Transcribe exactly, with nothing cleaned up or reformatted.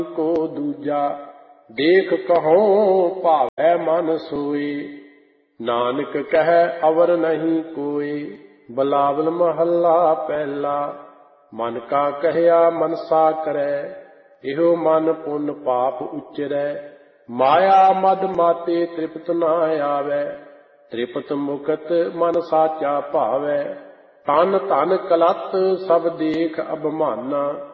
को दूजा, देख कहो भावै मन सोए। नानक कह अवर नहीं कोई, बिलावल महला पहला। मन का कहया मनसा करे, इहो मन पुन पाप उचरै। माया मद माते तृप्त न आवे, तृप्त मुकत मन साचा भावै। तन धन कलत सब देख अभिमाना,